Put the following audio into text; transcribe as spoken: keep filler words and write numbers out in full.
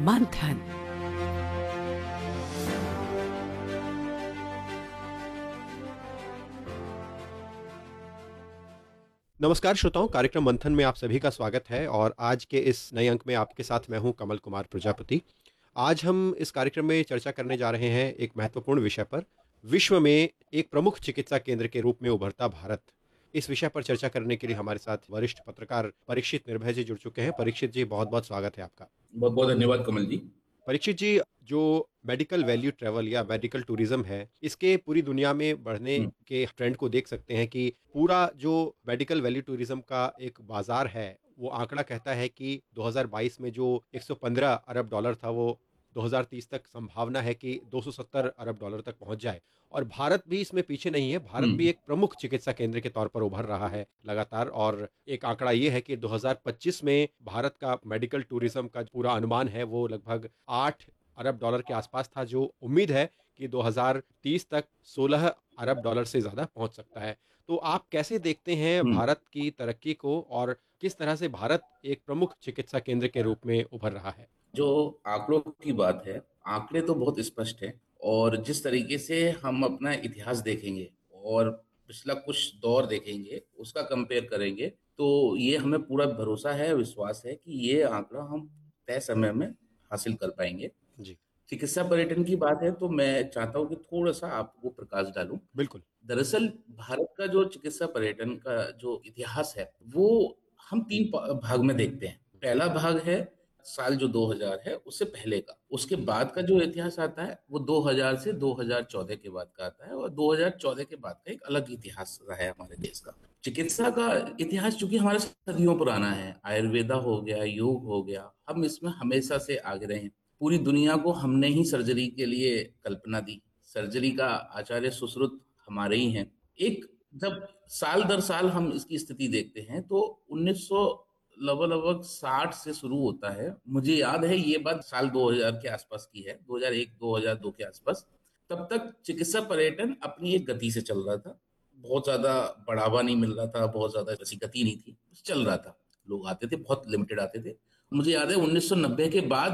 मंथन। नमस्कार श्रोताओं, कार्यक्रम मंथन में आप सभी का स्वागत है और आज के इस नए अंक में आपके साथ मैं हूं कमल कुमार प्रजापति। आज हम इस कार्यक्रम में चर्चा करने जा रहे हैं एक महत्वपूर्ण विषय पर, विश्व में एक प्रमुख चिकित्सा केंद्र के रूप में उभरता भारत। इस विषय पर चर्चा करने के लिए हमारे साथ वरिष्ठ पत्रकार परीक्षित निर्भय जी जुड़ चुके हैं। परीक्षित जी, बहुत बहुत स्वागत है आपका। बहुत बहुत धन्यवाद कमल जी। परीक्षित जी, जो मेडिकल वैल्यू ट्रैवल या मेडिकल टूरिज्म है, इसके पूरी दुनिया में बढ़ने हम्म, के ट्रेंड को देख सकते हैं कि पूरा जो मेडिकल वैल्यू टूरिज्म का एक बाजार है, वो आंकड़ा कहता है कि दो हज़ार बाईस में जो एक सौ पंद्रह अरब डॉलर था, वो दो हज़ार तीस तक संभावना है कि दो सौ सत्तर अरब डॉलर तक पहुंच जाए। और भारत भी इसमें पीछे नहीं है। भारत भी हम्म, एक प्रमुख चिकित्सा केंद्र के तौर पर उभर रहा है लगातार। और एक आंकड़ा ये है कि दो हज़ार पच्चीस में भारत का मेडिकल टूरिज्म का पूरा अनुमान है वो लगभग आठ अरब डॉलर के आसपास था, जो उम्मीद है कि दो हज़ार तीस तक सोलह अरब डॉलर से ज़्यादा पहुंच सकता है। तो आप कैसे देखते हैं हम्म। भारत की तरक्की को और किस तरह से भारत एक प्रमुख चिकित्सा केंद्र के रूप में उभर रहा है? जो आंकड़ों की बात है, आंकड़े तो बहुत स्पष्ट है। और जिस तरीके से हम अपना इतिहास देखेंगे और पिछला कुछ दौर देखेंगे, उसका कंपेयर करेंगे, तो ये हमें पूरा भरोसा है, विश्वास है कि ये आंकड़ा हम तय समय में हासिल कर पाएंगे। जी, चिकित्सा पर्यटन की बात है तो मैं चाहता हूँ कि थोड़ा सा आपको प्रकाश डालूं। बिल्कुल। दरअसल भारत का जो चिकित्सा पर्यटन का जो इतिहास है, वो हम तीन पा- भाग में देखते हैं। पहला भाग है साल जो दो हज़ार है उससे पहले का। उसके बाद का जो इतिहास आता है वो दो हज़ार से दो हज़ार चौदह के बाद का आता है, और दो हज़ार चौदह के बाद का एक अलग इतिहास रहा है हमारे देश का। चिकित्सा का इतिहास चूंकि हमारे सदियों पुराना है, आयुर्वेदा हो गया, योग हो गया, हम इसमें हमेशा से आगे रहे हैं। पूरी दुनिया को हमने ही सर्जरी के लिए कल्पना दी। सर्जरी का आचार्य सुश्रुत हमारे ही हैं। एक जब साल दर साल हम इसकी स्थिति देखते हैं तो उन्नीस सौ लगभग लगभग साठ से शुरू होता है। मुझे याद है ये बात साल दो हज़ार के आसपास की है, दो हज़ार एक दो हज़ार दो के आसपास। तब तक चिकित्सा पर्यटन अपनी एक गति से चल रहा था। बहुत ज्यादा बढ़ावा नहीं मिल रहा था, बहुत ज्यादा ऐसी गति नहीं थी, बस चल रहा था। लोग आते थे, बहुत लिमिटेड आते थे। मुझे याद है उन्नीस सौ नब्बे के बाद